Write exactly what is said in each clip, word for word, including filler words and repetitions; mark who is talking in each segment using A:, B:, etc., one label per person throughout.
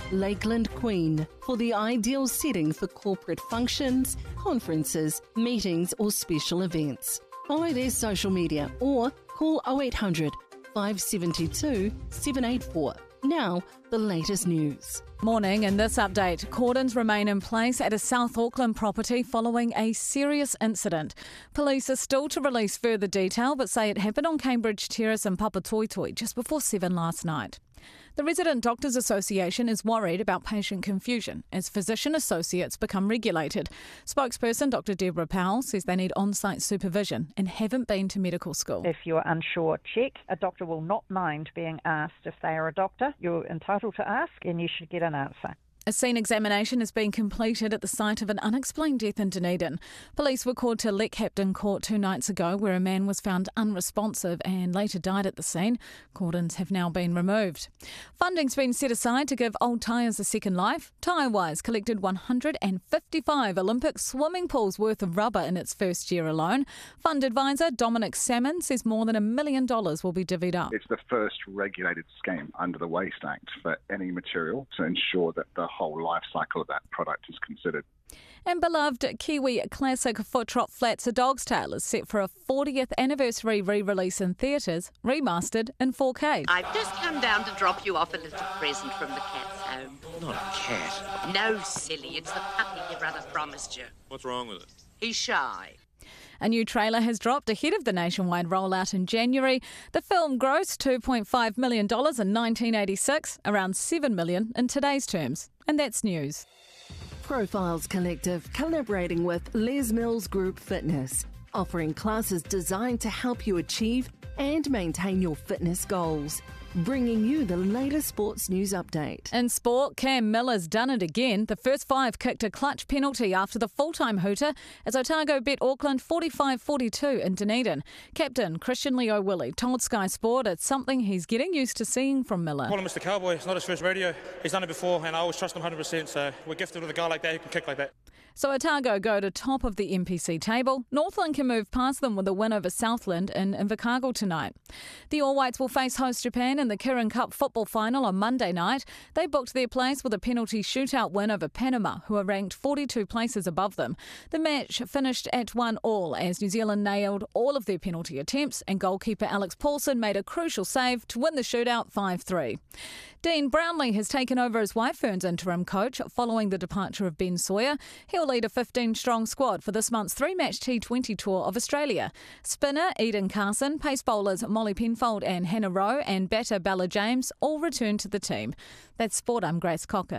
A: Lakeland Queen, for the ideal setting for corporate functions, conferences, meetings or special events. Follow their social media or call oh eight hundred, five seven two, seven eight four. Now, the latest news.
B: Morning, in this update, cordons remain in place at a South Auckland property following a serious incident. Police are still to release further detail but say it happened on Cambridge Terrace in Papatoetoe just before seven last night. The Resident Doctors Association is worried about patient confusion as physician associates become regulated. Spokesperson Doctor Deborah Powell says they need on-site supervision and haven't been to medical school.
C: If you're unsure, check. A doctor will not mind being asked if they are a doctor. You're entitled to ask and you should get an answer.
B: A scene examination has been completed at the site of an unexplained death in Dunedin. Police were called to Leckhampton Court two nights ago where a man was found unresponsive and later died at the scene. Cordons have now been removed. Funding's been set aside to give old tyres a second life. Tyre-Wise collected one hundred fifty-five Olympic swimming pools worth of rubber in its first year alone. Fund advisor Dominic Salmon says more than a million dollars will be divvied up.
D: It's the first regulated scheme under the Waste Act for any material to ensure that the whole life cycle of that product is considered.
B: And beloved Kiwi classic Foot Trot Flats A Dog's Tale is set for a fortieth anniversary re-release in theatres, remastered in four K.
E: I've just come down to drop you off a little present from the cat's home.
F: Not a cat.
E: No, silly, it's the puppy your brother promised you.
F: What's wrong with it?
E: He's shy.
B: A new trailer has dropped ahead of the nationwide rollout in January. The film grossed two point five million dollars in nineteen eighty-six, around seven million dollars in today's terms. And that's news.
A: Profiles Collective collaborating with Les Mills Group Fitness, offering classes designed to help you achieve and maintain your fitness goals. Bringing you the latest sports news update.
B: In sport, Cam Miller's done it again. The first five kicked a clutch penalty after the full-time hooter as Otago beat Auckland forty-five forty-two in Dunedin. Captain Christian Leo Willie told Sky Sport it's something he's getting used to seeing from Miller.
G: Call him Mister Cowboy. It's not his first rodeo. He's done it before and I always trust him one hundred percent, so we're gifted with a guy like that who can kick like that.
B: So Otago go to top of the N P C table. Northland can move past them with a win over Southland in Invercargill tonight. The All Whites will face host Japan in the Kirin Cup football final on Monday night. They booked their place with a penalty shootout win over Panama, who are ranked forty-two places above them. The match finished at one all as New Zealand nailed all of their penalty attempts and goalkeeper Alex Paulson made a crucial save to win the shootout five three. Dean Brownlee has taken over as White Ferns interim coach following the departure of Ben Sawyer. He'll lead a fifteen-strong squad for this month's three-match T twenty tour of Australia. Spinner Eden Carson, pace bowlers Molly Penfold and Hannah Rowe and batter Bella James all return to the team. That's Sport, I'm Grace Cocker.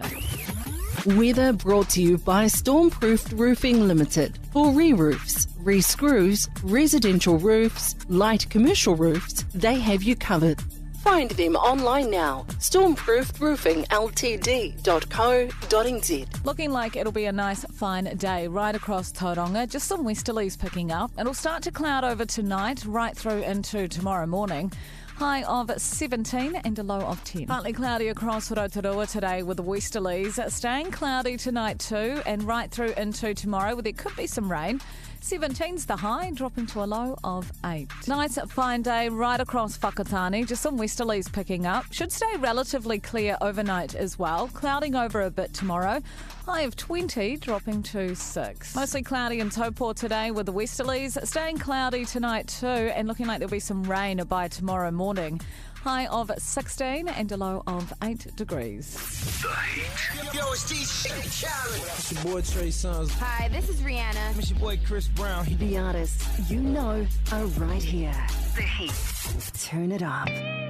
A: Weather brought to you by Stormproofed Roofing Limited. For re-roofs, re-screws, residential roofs, light commercial roofs, they have you covered. Find them online now, stormproofed roofing l t d dot co dot n z.
B: Looking like it'll be a nice fine day right across Tauranga. Just some westerlies picking up. It'll start to cloud over tonight right through into tomorrow morning. High of seventeen and a low of ten. Partly cloudy across Rotorua today with the westerlies. Staying cloudy tonight too and right through into tomorrow where there could be some rain. seventeen's the high, dropping to a low of eight. Nice fine day right across Whakatane. Just some westerlies picking up. Should stay relatively clear overnight as well. Clouding over a bit tomorrow. High of twenty, dropping to six. Mostly cloudy in Taupō today with the westerlies. Staying cloudy tonight too and looking like there'll be some rain by tomorrow morning. High of sixteen and a low of eight degrees.
H: The Heat.
I: Yo, it's D J Khaled.
J: It's your boy Trey Songz.
K: Hi, this is Rihanna.
J: It's your boy Chris Brown.
A: The artists you know are right here. The Heat. Turn it up.